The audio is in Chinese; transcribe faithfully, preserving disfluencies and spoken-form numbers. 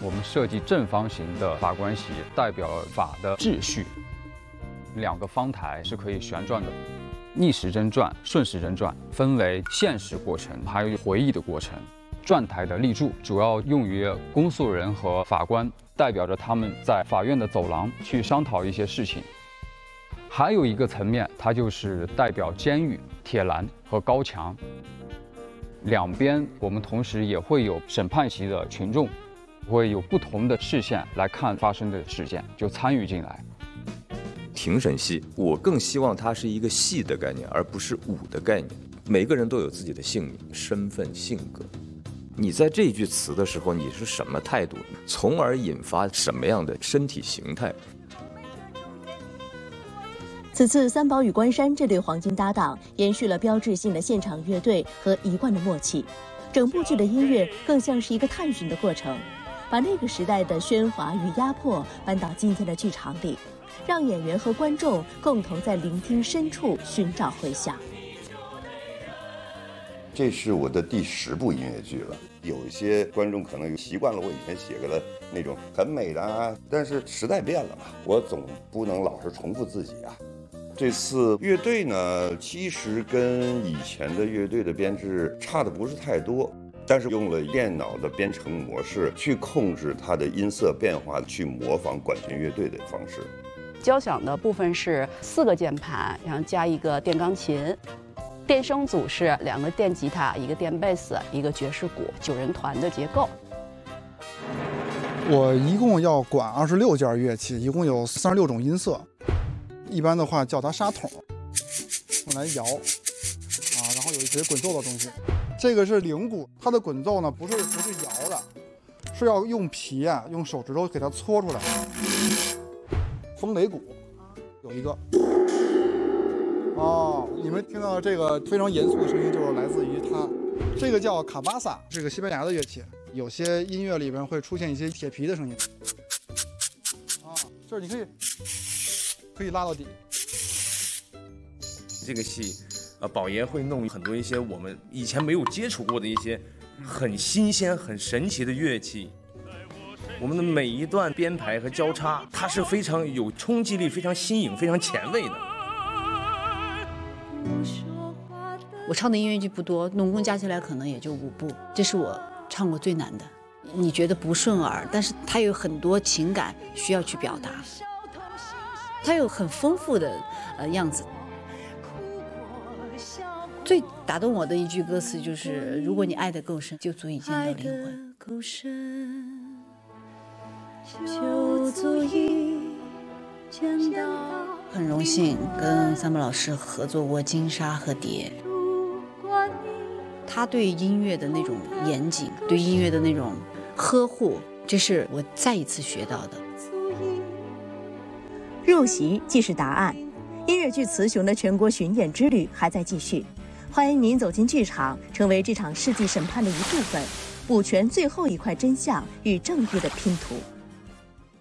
我们设计正方形的法官席，代表了法的秩序。两个方台是可以旋转的，逆时针转、顺时针转，分为现实过程还有回忆的过程。转台的立柱主要用于公诉人和法官，代表着他们在法院的走廊去商讨一些事情。还有一个层面，它就是代表监狱、铁栏和高墙。两边我们同时也会有审判席的群众，会有不同的视线来看发生的事件，就参与进来。 庭审戏，我更希望它是一个戏的概念，而不是武的概念。每个人都有自己的姓名、身份、性格。你在这句词的时候，你是什么态度，从而引发什么样的身体形态？ 此次三宝与关山这对黄金搭档延续了标志性的现场乐队和一贯的默契，整部剧的音乐更像是一个探寻的过程，把那个时代的喧哗与压迫搬到今天的剧场里，让演员和观众共同在聆听深处寻找回响。 这是我的第十部音乐剧了，有一些观众可能习惯了我以前写过的那种很美的啊，但是时代变了嘛，我总不能老是重复自己啊。这次乐队呢，其实跟以前的乐队的编制差的不是太多，但是用了电脑的编程模式去控制它的音色变化，去模仿管弦乐队的方式。 交响的部分是四个键盘，然后加一个电钢琴。电声组是两个电吉他，一个电贝斯，一个爵士鼓，九人团的结构。 我一共要管二十六件乐器，一共有三十六种音色。一般的话叫它沙筒，用来摇啊，然后有一些滚奏的东西。这个是铃鼓，它的滚奏呢不是不是摇的，是要用皮啊，用手指头给它搓出来。风雷鼓有一个。哦，你们听到这个非常严肃的声音，就是来自于它。这个叫卡巴萨，是个西班牙的乐器。有些音乐里边会出现一些铁皮的声音。啊，就是你可以可以拉到底。 这个戏，呃，宝爷会弄很多一些我们以前没有接触过的一些很新鲜、很神奇的乐器。我们的每一段编排和交叉，它是非常有冲击力、非常新颖、非常前卫的。 我唱的音乐剧不多，总共加起来可能也就五部，这是我唱过最难的。你觉得不顺耳，但是它有很多情感需要去表达，它有很丰富的呃样子。最打动我的一句歌词就是：“如果你爱得够深，就足以见到灵魂。”就足以见到。很荣幸跟三木老师合作过《金沙》和《蝶》。他对音乐的那种严谨，对音乐的那种呵护，这是我再一次学到的。 入席即是答案，音乐剧《雌雄》的全国巡演之旅还在继续。欢迎您走进剧场，成为这场世纪审判的一部分，补全最后一块真相与正义的拼图。